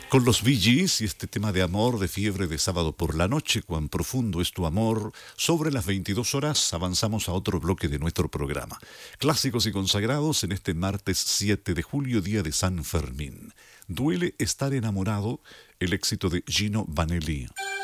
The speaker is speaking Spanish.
Con los Bee Gees y este tema de amor, de fiebre de sábado por la noche, cuán profundo es tu amor, sobre las 22 horas avanzamos a otro bloque de nuestro programa. Clásicos y consagrados en este martes 7 de julio, día de San Fermín. Duele estar enamorado, el éxito de Gino Vanelli.